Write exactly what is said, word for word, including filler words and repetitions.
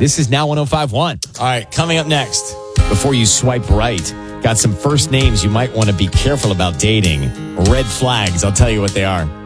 This is Now one oh five point one. All right, coming up next. Before you swipe right, got some first names you might want to be careful about dating. Red flags. I'll tell you what they are.